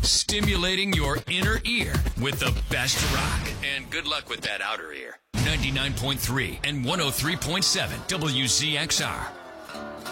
Stimulating your inner ear with the best rock. And good luck with that outer ear. 99.3 and 103.7 WZXR.